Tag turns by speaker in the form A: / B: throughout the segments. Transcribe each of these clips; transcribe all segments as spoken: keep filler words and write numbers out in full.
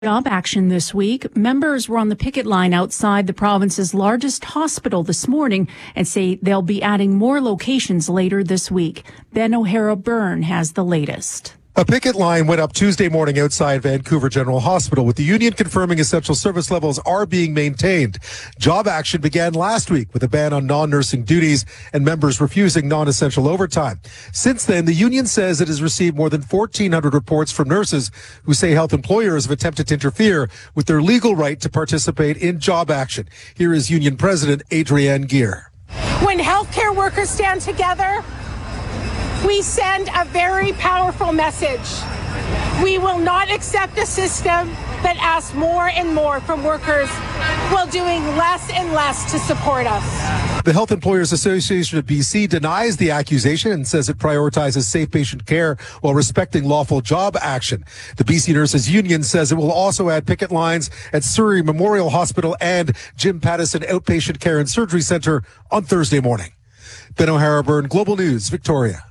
A: Job action this week. Members were on the picket line outside the province's largest hospital this morning and say they'll be adding more locations later this week. Ben O'Hara-Byrne has the latest.
B: A picket line went up Tuesday morning outside Vancouver General Hospital, with the union confirming essential service levels are being maintained. Job action began last week with a ban on non-nursing duties and members refusing non-essential overtime. Since then, the union says it has received more than fourteen hundred reports from nurses who say health employers have attempted to interfere with their legal right to participate in job action. Here is Union President Adrienne Gear.
C: When healthcare workers stand together, we send a very powerful message. We will not accept a system that asks more and more from workers while doing less and less to support us.
B: The Health Employers Association of B C denies the accusation and says it prioritizes safe patient care while respecting lawful job action. The B C Nurses Union says it will also add picket lines at Surrey Memorial Hospital and Jim Pattison Outpatient Care and Surgery Centre on Thursday morning. Ben O'Hara-Byrne, Global News, Victoria.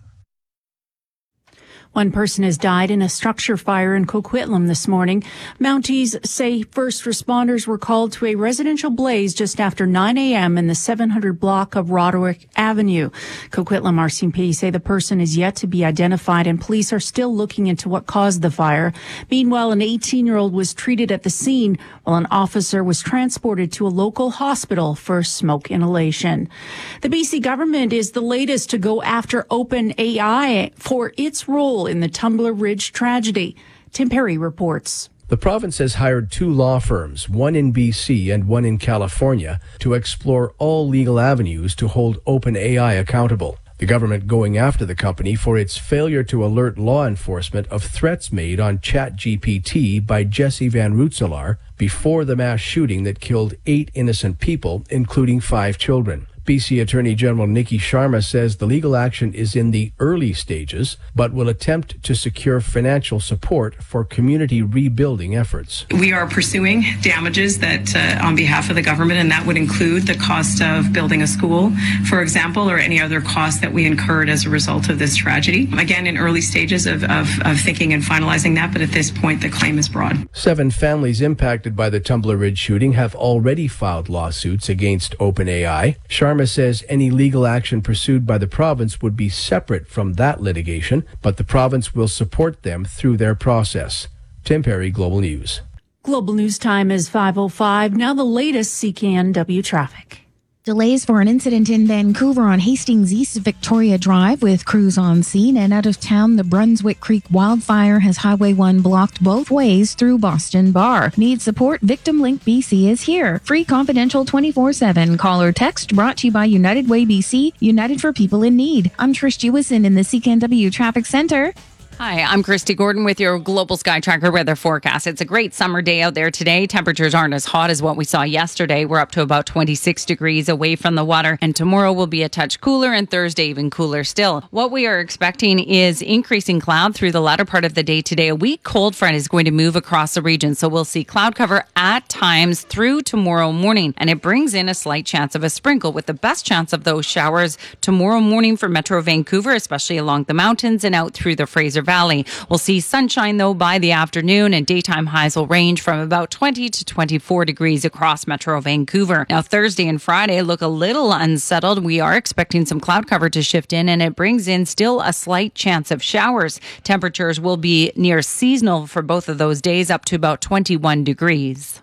A: One person has died in a structure fire in Coquitlam this morning. Mounties say first responders were called to a residential blaze just after nine a.m. in the seven hundred block of Roderick Avenue. Coquitlam R C M P say the person is yet to be identified and police are still looking into what caused the fire. Meanwhile, an eighteen-year-old was treated at the scene while an officer was transported to a local hospital for smoke inhalation. The B C government is the latest to go after OpenAI for its role in the Tumbler Ridge tragedy. Tim Perry reports.
D: The province has hired two law firms, one in B C and one in California, to explore all legal avenues to hold OpenAI accountable. The government going after the company for its failure to alert law enforcement of threats made on ChatGPT by Jesse Van Rootselaar before the mass shooting that killed eight innocent people, including five children. B C Attorney General Nikki Sharma says the legal action is in the early stages, but will attempt to secure financial support for community rebuilding efforts.
E: We are pursuing damages that uh, on behalf of the government, and that would include the cost of building a school, for example, or any other costs that we incurred as a result of this tragedy. Again, in early stages of, of, of thinking and finalizing that, but at this point, the claim is broad.
D: Seven families impacted by the Tumbler Ridge shooting have already filed lawsuits against OpenAI. Sharma says any legal action pursued by the province would be separate from that litigation, but the province will support them through their process. Tim Perry, Global News.
A: Global News time is five oh five. Now the latest C K N W traffic.
F: Delays for an incident in Vancouver on Hastings East Victoria Drive with crews on scene, and out of town, the Brunswick Creek wildfire has Highway one blocked both ways through Boston Bar. Need support? Victim Link B C is here. Free, confidential, twenty-four seven. Call or text, brought to you by United Way B C, United for People in Need. I'm Trish Jewison in the C K N W Traffic Center.
G: Hi, I'm Christy Gordon with your Global Sky Tracker weather forecast. It's a great summer day out there today. Temperatures aren't as hot as what we saw yesterday. We're up to about twenty-six degrees away from the water, and tomorrow will be a touch cooler, and Thursday even cooler still. What we are expecting is increasing cloud through the latter part of the day today. A weak cold front is going to move across the region, so we'll see cloud cover at times through tomorrow morning, and it brings in a slight chance of a sprinkle, with the best chance of those showers tomorrow morning for Metro Vancouver, especially along the mountains and out through the Fraser Valley. We'll see sunshine, though, by the afternoon, and daytime highs will range from about twenty to twenty-four degrees across Metro Vancouver. Now, Thursday and Friday look a little unsettled. We are expecting some cloud cover to shift in, and it brings in still a slight chance of showers. Temperatures will be near seasonal for both of those days, up to about twenty-one degrees.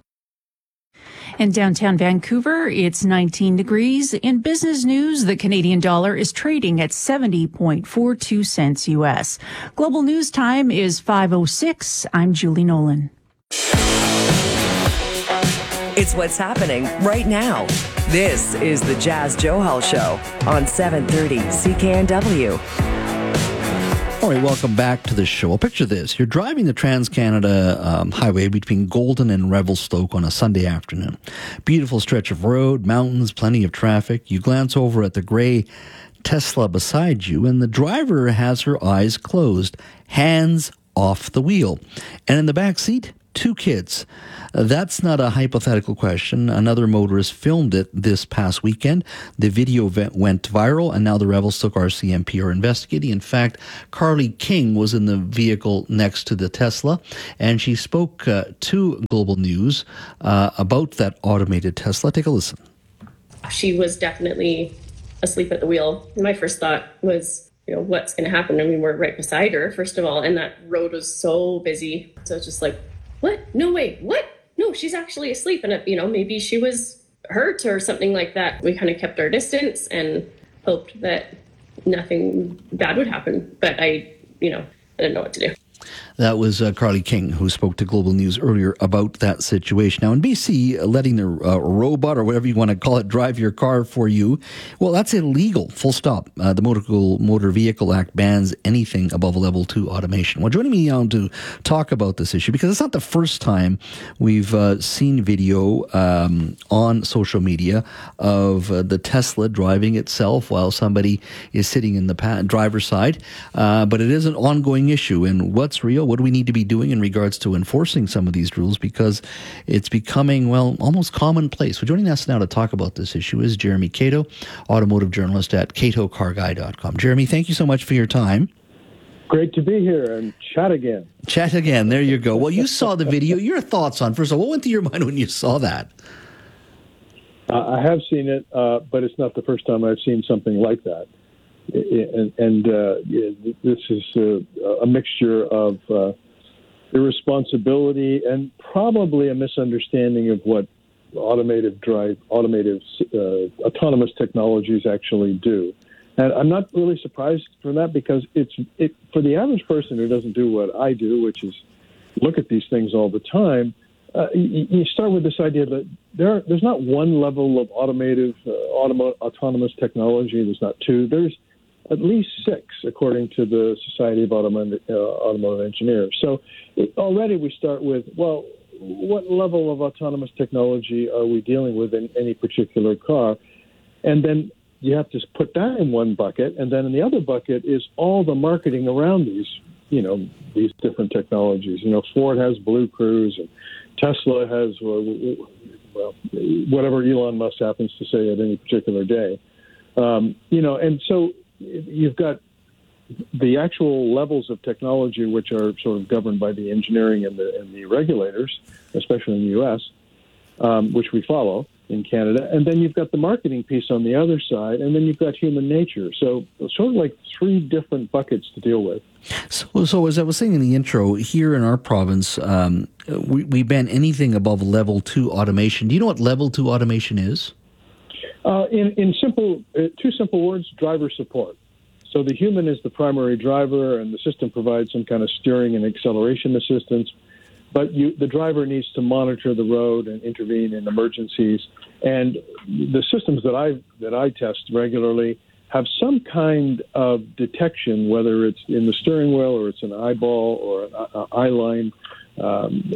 A: In downtown Vancouver, it's nineteen degrees. In business news, the Canadian dollar is trading at seventy point four two cents U S. Global News time is five oh six. I'm Julie Nolan.
H: It's what's happening right now. This is the Jazz Johal Show on seven thirty C K N W.
I: All right, welcome back to the show. Well, picture this. You're driving the Trans-Canada um, Highway between Golden and Revelstoke on a Sunday afternoon. Beautiful stretch of road, mountains, plenty of traffic. You glance over at the gray Tesla beside you, and the driver has her eyes closed, hands off the wheel. And in the back seat, two kids. Uh, that's not a hypothetical question. Another motorist filmed it this past weekend. The video ve- went viral, and now the Revelstoke R C M P are investigating. In fact, Carly King was in the vehicle next to the Tesla, and she spoke uh, to Global News uh, about that automated Tesla. Take a listen.
J: She was definitely asleep at the wheel. My first thought was, you know, what's going to happen? I mean, we're right beside her, first of all, and that road was so busy. So it's just like, what? No way. What? No, she's actually asleep. And, you know, maybe she was hurt or something like that. We kind of kept our distance and hoped that nothing bad would happen. But I, you know, I didn't know what to do.
I: That was uh, Carly King, who spoke to Global News earlier about that situation. Now, in B C, uh, letting the uh, robot, or whatever you want to call it, drive your car for you, well, that's illegal, full stop. Uh, the Motor, Motor Vehicle Act bans anything above a level two automation. Well, joining me now to talk about this issue, because it's not the first time we've uh, seen video um, on social media of uh, the Tesla driving itself while somebody is sitting in the pa- driver's side, uh, but it is an ongoing issue. And what's real? What do we need to be doing in regards to enforcing some of these rules? Because it's becoming, well, almost commonplace. So joining us now to talk about this issue is Jeremy Cato, automotive journalist at cato car guy dot com. Jeremy, thank you so much for your time.
K: Great to be here and chat again.
I: Chat again. There you go. Well, you saw the video. Your thoughts on, first of all, what went through your mind when you saw that?
K: Uh, I have seen it, uh, but it's not the first time I've seen something like that. And, and uh, this is a, a mixture of uh, irresponsibility and probably a misunderstanding of what automated drive, automated uh, autonomous technologies actually do. And I'm not really surprised for that, because it's it, for the average person who doesn't do what I do, which is look at these things all the time. Uh, you, you start with this idea that there there's not one level of automated uh, automo- autonomous technology. There's not two. There's at least six, according to the Society of Automotive, uh, Automotive Engineers. So it, already we start with, well, what level of autonomous technology are we dealing with in any particular car? And then you have to put that in one bucket, and then in the other bucket is all the marketing around these, you know, these different technologies. You know, Ford has Blue Cruise, and Tesla has, well, whatever Elon Musk happens to say at any particular day. Um, you know, and so you've got the actual levels of technology, which are sort of governed by the engineering and the, and the regulators, especially in the U S, um, which we follow in Canada. And then you've got the marketing piece on the other side, and then you've got human nature. So it's sort of like three different buckets to deal with.
I: So, so as I was saying in the intro, here in our province, um, we, we ban anything above level two automation. Do you know what level two automation is?
K: Uh, in, in simple, uh, two simple words, driver support. So the human is the primary driver, and the system provides some kind of steering and acceleration assistance. But you, the driver needs to monitor the road and intervene in emergencies. And the systems that I that I test regularly have some kind of detection, whether it's in the steering wheel or it's an eyeball or an eye line. Um,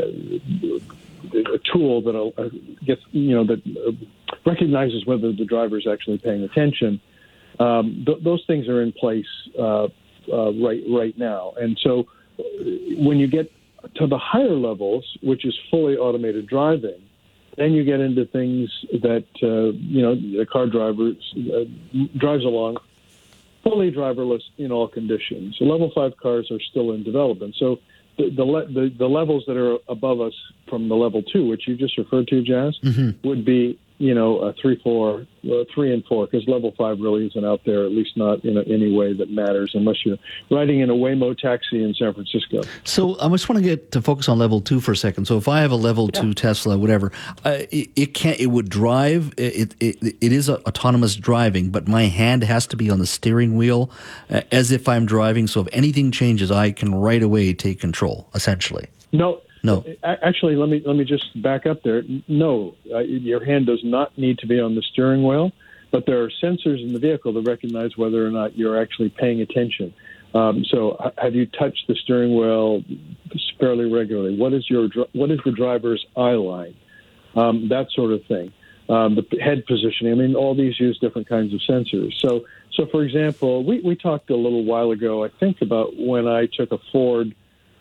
K: a tool that uh, gets, you know, that uh, recognizes whether the driver is actually paying attention. Um, th- those things are in place uh, uh, right right now. And so when you get to the higher levels, which is fully automated driving, then you get into things that, uh, you know, the car driver uh, drives along fully driverless in all conditions. So level five cars are still in development. So The, the the the levels that are above us from the level two, which you just referred to, Jazz, mm-hmm. would be, you know, a three, four, uh, three and four, because level five really isn't out there, at least not in a, any way that matters, unless you're riding in a Waymo taxi in San Francisco.
I: So I just want to get to focus on level two for a second. So if I have a level yeah. two Tesla, whatever, uh, it, it can't. It would drive. It it it is a autonomous driving, but my hand has to be on the steering wheel uh, as if I'm driving. So if anything changes, I can right away take control. Essentially,
K: no.
I: No.
K: Actually, let me let me just back up there. No, uh, your hand does not need to be on the steering wheel, but there are sensors in the vehicle that recognize whether or not you're actually paying attention. Um, so, have you touched the steering wheel fairly regularly? What is your what is the driver's eye line? Um, that sort of thing. Um, the head positioning. I mean, all these use different kinds of sensors. So, so for example, we we talked a little while ago, I think, about when I took a Ford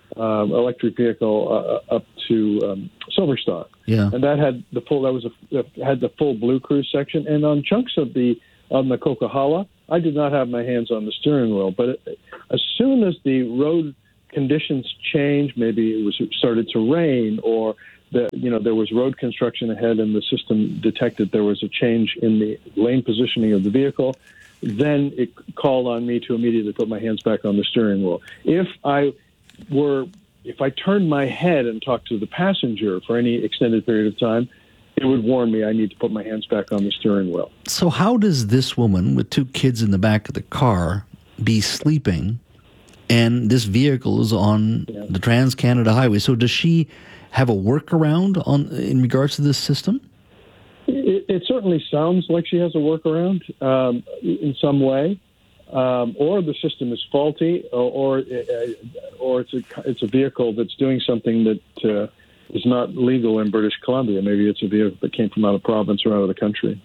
K: um, electric vehicle uh, up to um, Silverstock.
I: Yeah.
K: And that had the full that was a, had the full Blue Cruise section, and on chunks of the on the Coquihalla, I did not have my hands on the steering wheel. But it, as soon as the road conditions changed, maybe it was it started to rain, or the you know there was road construction ahead, and the system detected there was a change in the lane positioning of the vehicle, then it called on me to immediately put my hands back on the steering wheel. If I were if I turned my head and talked to the passenger for any extended period of time, it would warn me I need to put my hands back on the steering wheel.
I: So how does this woman with two kids in the back of the car be sleeping, and this vehicle is on yeah. the Trans-Canada Highway? So does she have a workaround on in regards to this system?
K: It, it certainly sounds like she has a workaround um, in some way. Um, or the system is faulty, or or, or it's a it's a vehicle that's doing something that uh, is not legal in British Columbia. Maybe it's a vehicle that came from out of province or out of the country.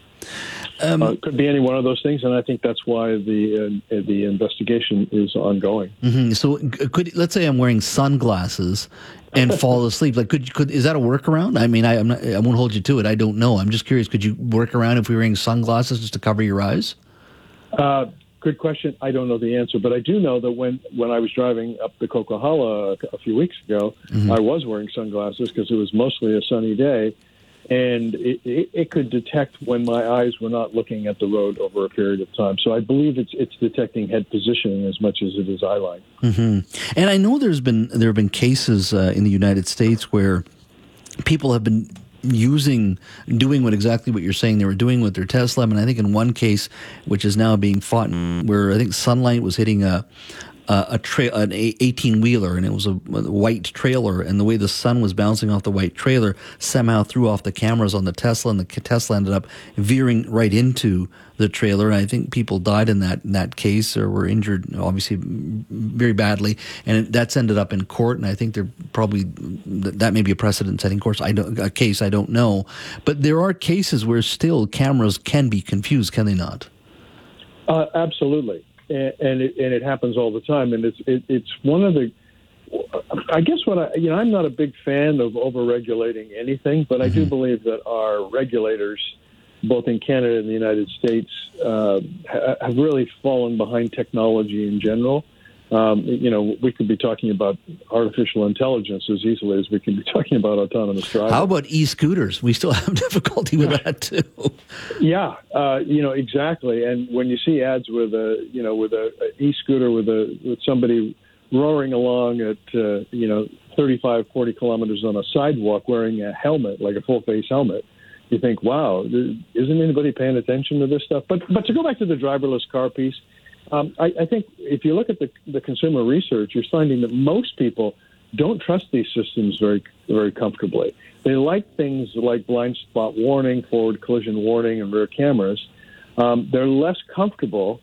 K: Um, uh, it could be any one of those things, and I think that's why the uh, the investigation is ongoing.
I: Mm-hmm. So, could let's say I'm wearing sunglasses and fall asleep. Like, could could is that a workaround? I mean, I I'm not, I won't hold you to it. I don't know. I'm just curious. Could you work around if we were wearing sunglasses just to cover your eyes?
K: Uh, Good question. I don't know the answer, but I do know that when, when I was driving up the Coquihalla a, a few weeks ago, mm-hmm. I was wearing sunglasses because it was mostly a sunny day, and it, it, it could detect when my eyes were not looking at the road over a period of time. So I believe it's it's detecting head positioning as much as it is eye line.
I: Mm-hmm. And I know there's been there have been cases uh, in the United States where people have been using, doing what exactly what you're saying they were doing with their Tesla. And I think in one case, which is now being fought, where I think sunlight was hitting a a, a tra- an eighteen wheeler, and it was a, a white trailer, and the way the sun was bouncing off the white trailer somehow threw off the cameras on the Tesla, and the Tesla ended up veering right into the trailer. And I think people died in that in that case, or were injured, obviously very badly, and it, that's ended up in court. And I think they're probably that may be a precedent-setting course. I don't a case I don't know, but there are cases where still cameras can be confused, can they not?
K: Uh, absolutely. And it, and it happens all the time, and it's it, it's one of the. I guess what I you know I'm not a big fan of over-regulating anything, but I do believe that our regulators, both in Canada and the United States, uh, have really fallen behind technology in general. Um, you know, we could be talking about artificial intelligence as easily as we can be talking about autonomous driving.
I: How about e-scooters? We still have difficulty with that too.
K: Yeah, uh, you know, exactly. And when you see ads with a, you know, with a, a e-scooter with a with somebody roaring along at, uh, you know, thirty-five, forty kilometers on a sidewalk wearing a helmet, like a full-face helmet, you think, wow, isn't anybody paying attention to this stuff? But but to go back to the driverless car piece, Um, I, I think if you look at the, the consumer research, you're finding that most people don't trust these systems very, very comfortably. They like things like blind spot warning, forward collision warning, and rear cameras. Um, they're less comfortable.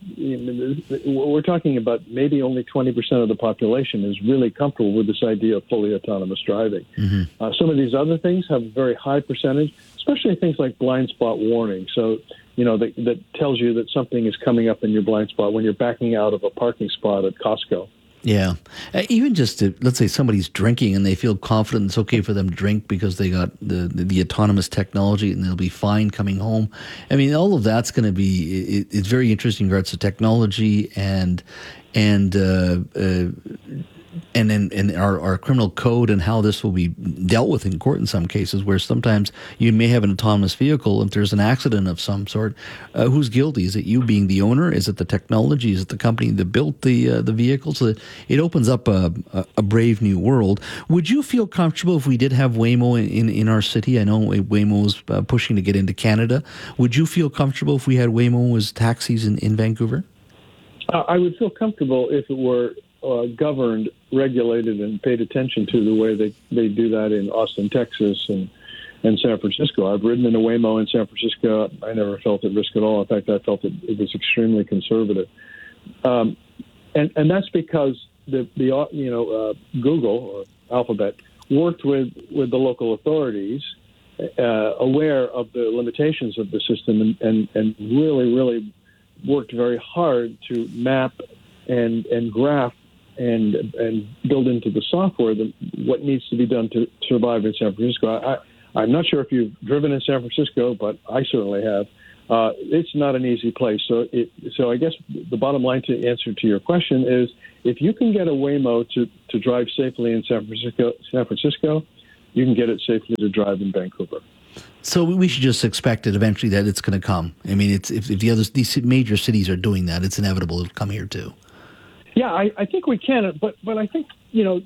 K: We're talking about maybe only twenty percent of the population is really comfortable with this idea of fully autonomous driving. Mm-hmm. Uh, some of these other things have a very high percentage, especially things like blind spot warning. So, you know, that, that tells you that something is coming up in your blind spot when you're backing out of a parking spot at Costco.
I: Yeah. Uh, even just to, let's say somebody's drinking and they feel confident it's okay for them to drink because they got the, the, the autonomous technology and they'll be fine coming home. I mean, all of that's going to be, it, it's very interesting in regards to technology and, and, uh, uh, and and, and our, our criminal code and how this will be dealt with in court in some cases, where sometimes you may have an autonomous vehicle. If there's an accident of some sort, uh, who's guilty? Is it you being the owner? Is it the technology? Is it the company that built the uh, the vehicle? So that it opens up a, a, a brave new world. Would you feel comfortable if we did have Waymo in, in, in our city? I know Waymo's uh, pushing to get into Canada. Would you feel comfortable if we had Waymo as taxis in, in Vancouver?
K: Uh, I would feel comfortable if it were Uh, governed, regulated, and paid attention to the way they, they do that in Austin, Texas, and, and San Francisco. I've ridden in a Waymo in San Francisco. I never felt at risk at all. In fact, I felt it, it was extremely conservative. Um, and, and that's because the, the you know, uh, Google or Alphabet worked with, with the local authorities, uh, aware of the limitations of the system, and, and, and really, really worked very hard to map and, and graph and and build into the software the, what needs to be done to survive in San Francisco. I, I'm not sure if you've driven in San Francisco, but I certainly have. Uh, it's not an easy place. So, it, so I guess the bottom line to answer to your question is, if you can get a Waymo to, to drive safely in San Francisco, San Francisco, you can get it safely to drive in Vancouver.
I: So we should just expect it eventually that it's going to come. I mean, it's if, if the other these major cities are doing that, it's inevitable it'll come here too.
K: Yeah, I, I think we can, but but I think you know,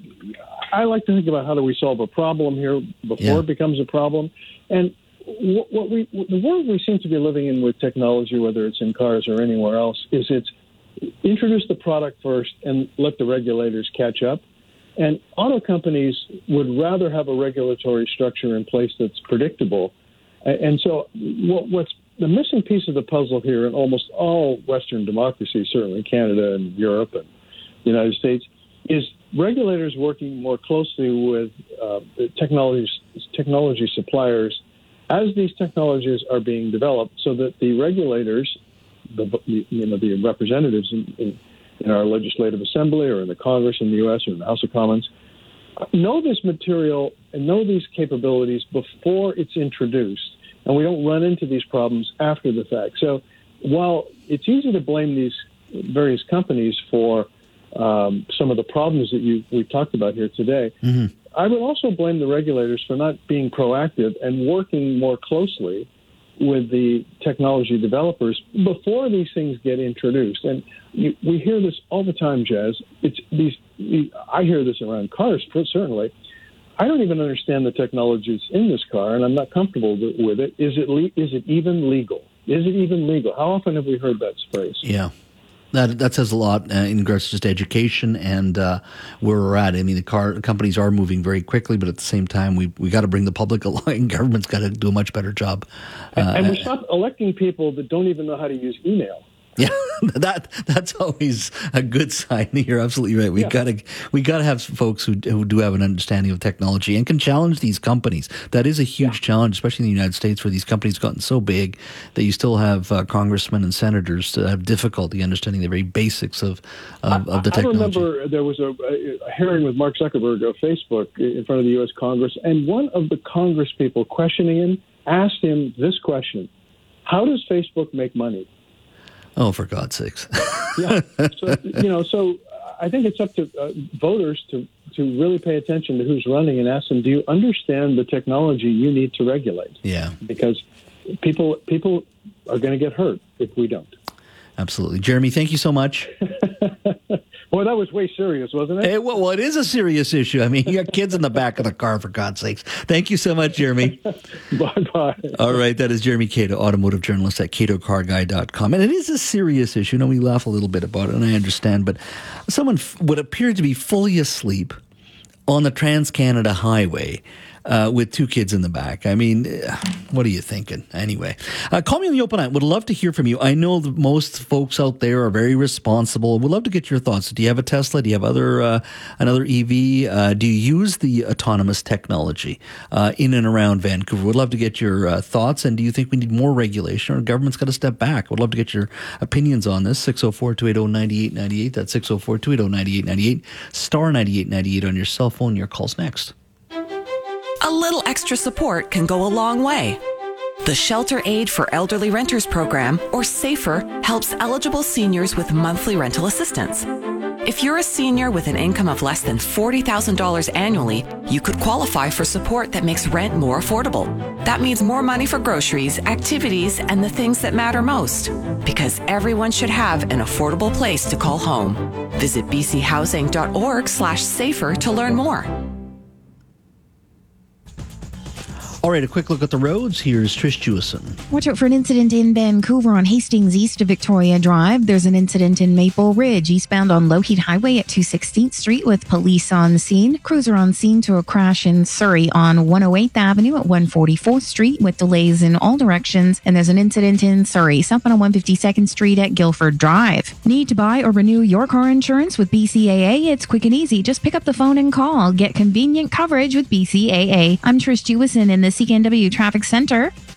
K: I like to think about how do we solve a problem here before
I: Yeah.
K: it becomes a problem, and what, what we the world we seem to be living in with technology, whether it's in cars or anywhere else, is it's introduce the product first and let the regulators catch up. And auto companies would rather have a regulatory structure in place that's predictable. And so what, what's the missing piece of the puzzle here in almost all Western democracies, certainly Canada and Europe and the United States, is regulators working more closely with uh, technology, technology suppliers as these technologies are being developed so that the regulators, the, you know, the representatives in, in in our legislative assembly or in the Congress in the U S or in the House of Commons, know this material and know these capabilities before it's introduced, and we don't run into these problems after the fact. So while it's easy to blame these various companies for um, some of the problems that you, we've talked about here today, mm-hmm. I would also blame the regulators for not being proactive and working more closely with the technology developers before these things get introduced. And you, we hear this all the time, Jazz. It's these. I hear this around cars, certainly. I don't even understand the technologies in this car, and I'm not comfortable with it. Is it le- is it even legal? Is it even legal? How often have we heard that phrase?
I: Yeah. That that says a lot uh, in regards to just education and uh, where we're at. I mean, the car companies are moving very quickly, but at the same time, we we got to bring the public along, and government's got to do a much better job. Uh,
K: and, and we stop electing people that don't even know how to use email.
I: Yeah, that that's always a good sign. You're absolutely right. We yeah. gotta we gotta have some folks who who do have an understanding of technology and can challenge these companies. That is a huge yeah. challenge, especially in the United States, where these companies have gotten so big that you still have uh, congressmen and senators that have difficulty understanding the very basics of of, of the technology.
K: I remember there was a, a hearing with Mark Zuckerberg of Facebook in front of the U S Congress, and one of the Congress people questioning him asked him this question: how does Facebook make money?
I: Oh, for God's sakes.
K: yeah. So, you know, so I think it's up to uh, voters to, to really pay attention to who's running and ask them, do you understand the technology you need to regulate?
I: Yeah.
K: Because people people are going to get hurt if we don't.
I: Absolutely. Jeremy, thank you so much.
K: Boy, that was way serious, wasn't it?
I: Hey, well, well, it is a serious issue. I mean, you got kids in the back of the car, for God's sakes. Thank you so much, Jeremy.
K: Bye-bye.
I: All right, that is Jeremy Cato, automotive journalist at cato car guy dot com. And it is a serious issue. You know, we laugh a little bit about it, and I understand, but someone f- would appear to be fully asleep on the Trans-Canada Highway uh, with two kids in the back. I mean, what are you thinking? Anyway, uh, call me on the open line. Would love to hear from you. I know that most folks out there are very responsible. Would love to get your thoughts. Do you have a Tesla? Do you have other uh, another E V? Uh, do you use the autonomous technology uh, in and around Vancouver? Would love to get your uh, thoughts. And do you think we need more regulation, or government's got to step back? Would love to get your opinions on this. six oh four, two eight oh, nine eight nine eight. That's six oh four, two eight oh, nine eight nine eight. Star ninety-eight ninety-eight on your cell phone. Your call's next.
L: A little extra support can go a long way. The Shelter Aid for Elderly Renters program, or SAFER, helps eligible seniors with monthly rental assistance. If you're a senior with an income of less than forty thousand dollars annually, you could qualify for support that makes rent more affordable. That means more money for groceries, activities, and the things that matter most. Because everyone should have an affordable place to call home. Visit bchousing.org slash safer to learn more.
I: All right, a quick look at the roads. Here's Trish Jewison.
F: Watch out for an incident in Vancouver on Hastings East of Victoria Drive. There's an incident in Maple Ridge, eastbound on Lougheed Highway at two sixteenth Street with police on scene. Cruiser on scene to a crash in Surrey on one oh eighth Avenue at one forty-fourth Street with delays in all directions. And there's an incident in Surrey, southbound on one fifty-second Street at Guildford Drive. Need to buy or renew your car insurance with B C A A? It's quick and easy. Just pick up the phone and call. Get convenient coverage with B C A A. I'm Trish Jewison in the C K N W Traffic Center.